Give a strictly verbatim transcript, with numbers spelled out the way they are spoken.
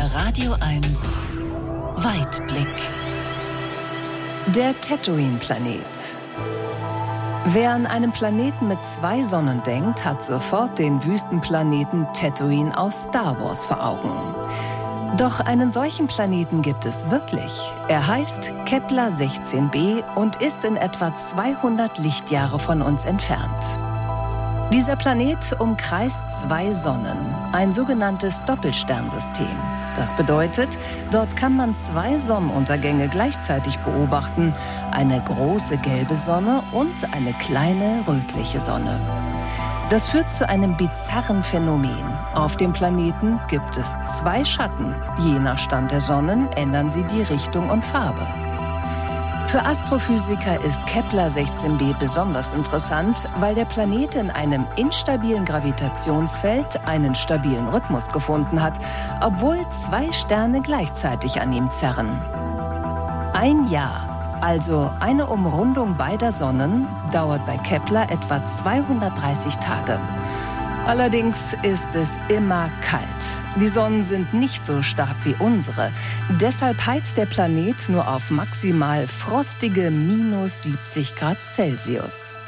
Der Radio eins Weitblick. Der Tatooine-Planet. Wer an einen Planeten mit zwei Sonnen denkt, hat sofort den Wüstenplaneten Tatooine aus Star Wars vor Augen. Doch einen solchen Planeten gibt es wirklich. Er heißt Kepler sechzehn b und ist in etwa zweihundert Lichtjahre von uns entfernt. Dieser Planet umkreist zwei Sonnen, ein sogenanntes Doppelsternsystem. Das bedeutet, dort kann man zwei Sonnenuntergänge gleichzeitig beobachten, eine große gelbe Sonne und eine kleine rötliche Sonne. Das führt zu einem bizarren Phänomen. Auf dem Planeten gibt es zwei Schatten. Je nach Stand der Sonnen ändern sie die Richtung und Farbe. Für Astrophysiker ist Kepler sechzehn b besonders interessant, weil der Planet in einem instabilen Gravitationsfeld einen stabilen Rhythmus gefunden hat, obwohl zwei Sterne gleichzeitig an ihm zerren. Ein Jahr, also eine Umrundung beider Sonnen, dauert bei Kepler etwa zweihundertdreißig Tage. Allerdings ist es immer kalt. Die Sonnen sind nicht so stark wie unsere. Deshalb heizt der Planet nur auf maximal frostige minus siebzig Grad Celsius.